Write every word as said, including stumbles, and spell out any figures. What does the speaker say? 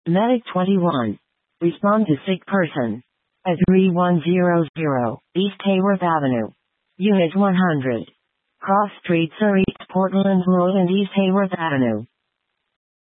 Medic twenty-one. Respond to sick person. At three one zero zero, East Hayworth Avenue. Unit one hundred. Cross Street, Surrey, Portland Road and East Hayworth Avenue.